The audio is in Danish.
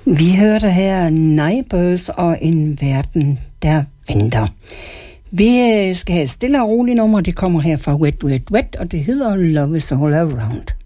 Vi hørte her Neighbors og En verden, der venter. Vi skal have et stille og roligt nummer. Det kommer her fra Wet, Wet, Wet, og det hedder Love is All Around.